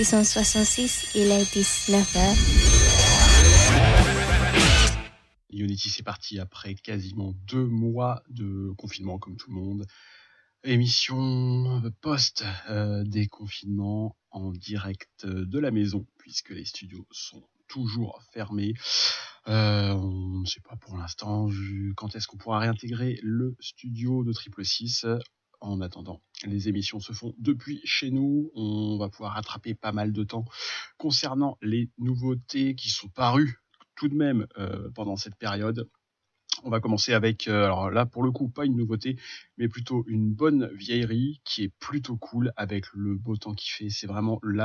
666 et les 19h. Unity, c'est parti après quasiment 2 mois de confinement, comme tout le monde. Émission post-déconfinement en direct de la maison, puisque les studios sont toujours fermés. On ne sait pas pour l'instant quand est-ce qu'on pourra réintégrer le studio de Triple 6. En attendant, les émissions se font depuis chez nous. On va pouvoir rattraper pas mal de temps concernant les nouveautés qui sont parues tout de même pendant cette période. On va commencer avec, alors là pour le coup pas une nouveauté, mais plutôt une bonne vieillerie qui est plutôt cool avec le beau temps qu'il fait. C'est vraiment là